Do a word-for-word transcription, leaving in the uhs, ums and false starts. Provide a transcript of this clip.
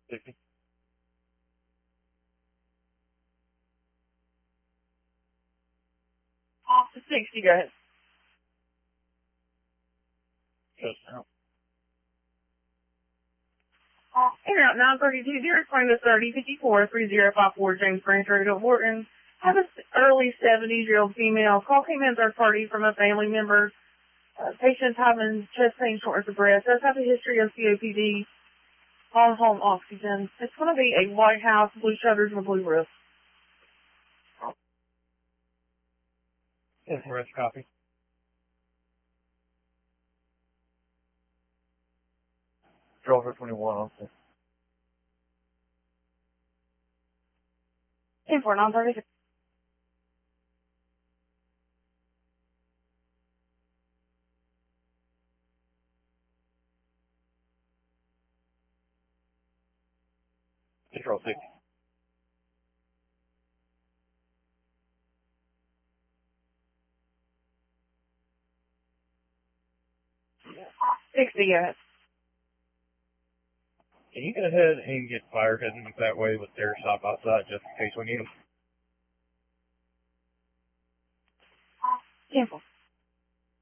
sixty. Off to sixty, go ahead. Yes, now. In Route nine thirty-two, dear explain to thirty fifty-four three zero five four James Branch Road, Wharton. Have an early seventies-year-old female. Call came in third party from a family member. Uh, patient's having chest pain, shortness of breath. Does have a history of C O P D. On home oxygen. It's going to be a white house, blue shutters, and a blue roof. Yes, rest copy. Drover twenty-one, also. In for nine thirty. Control sixty. sixty, yes. Can you go ahead and get fire cousins that way with their side by side just in case we need them? Cancel.